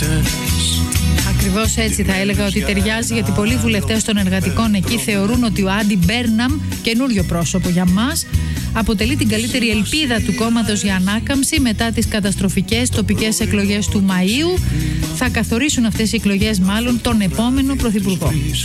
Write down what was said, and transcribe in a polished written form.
Ακριβώς έτσι θα έλεγα ότι ταιριάζει, γιατί πολλοί βουλευτές των εργατικών εκεί θεωρούν ότι ο Άντι Μπέρναμ, καινούριο πρόσωπο για μας, αποτελεί την καλύτερη ελπίδα του κόμματος για ανάκαμψη μετά τις καταστροφικές τοπικές εκλογές του Μαΐου. Θα καθορίσουν αυτές οι εκλογές μάλλον τον επόμενο πρωθυπουργό.